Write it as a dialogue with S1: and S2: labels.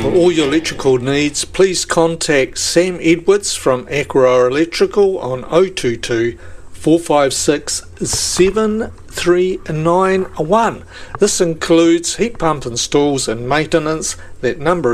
S1: For all your electrical needs, please contact Sam Edwards from Aqua Electrical on 022 456 7391. This includes heat pump installs and maintenance. That number